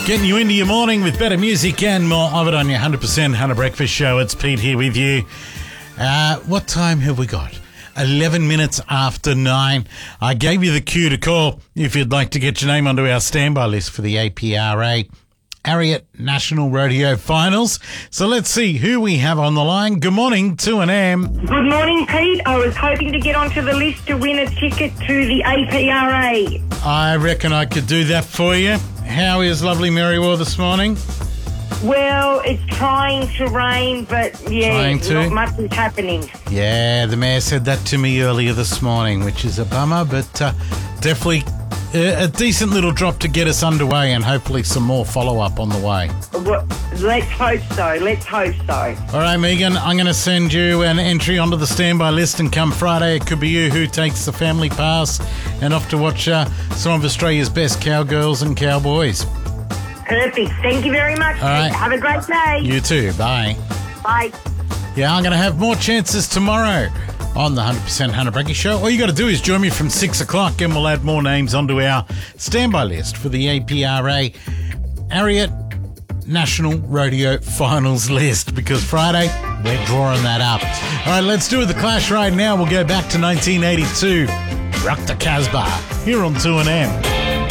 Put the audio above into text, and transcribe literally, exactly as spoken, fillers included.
Getting you into your morning with better music and more of it on your one hundred percent Hunter Breakfast Show. It's Pete here with you. Uh, what time have we got? eleven minutes after nine. I gave you the cue to call if you'd like to get your name onto our standby list for the A P R A Ariat National Rodeo Finals. So let's see who we have on the line. Good morning, two and M. Good morning, Pete. I was hoping to get onto the list to win a ticket to the A P R A. I reckon I could do that for you. How is lovely Merriwell this morning? Well, it's trying to rain, but yeah, Trying to? not much is happening. Yeah, the mayor said that to me earlier this morning, which is a bummer, but uh, definitely a, a decent little drop to get us underway and hopefully some more follow-up on the way. Well, let's hope so. Let's hope so. All right, Megan, I'm going to send you an entry onto the standby list, and come Friday, it could be you who takes the family pass and off to watch uh, some of Australia's best cowgirls and cowboys. Perfect. Thank you very much. All right. Have a great day. You too. Bye. Bye. Yeah, I'm going to have more chances tomorrow on the one hundred percent Hunter Brecky Show. All you got to do is join me from six o'clock and we'll add more names onto our standby list for the A P R A Ariat National Rodeo Finals list, because Friday, we're drawing that up. All right, let's do it. The Clash right now. We'll go back to nineteen eighty-two. Rock the Casbah here on two and M.